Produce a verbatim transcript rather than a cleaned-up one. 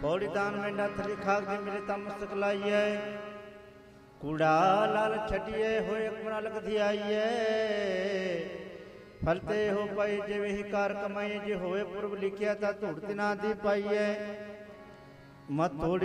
पौड़ी दान में नथ लिखा दे मेरे तमस्तक लाइए कूड़ा लाल छड़िए होए कुणा लगती आइए फलते हो पाई जिवे ही कार कमाई जे होए पूर्व लिखिया ता धूड़ तिना दी पाइए मत